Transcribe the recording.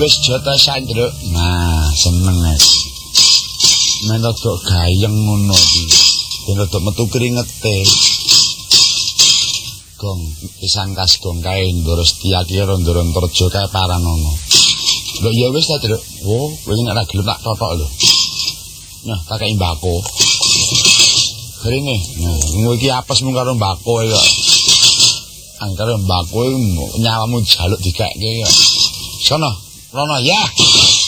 Wis jatah sandruk. Nah, seneng es. Men rada gayeng ngono iki. Ben rada metu keringete. Gong, pisan kas gong kae Ndoro Setia ki Ndoro Antarja kae Paranono. Lho ya wis ta, Druk. Oh, kowe nek ora gelem tak totok lho. Nah, tak kei mbako. Rene, ngono iki apes mung karo mbako ya. Angkare mbako nyawamu jaluk dikake ya. Sono, rono ya.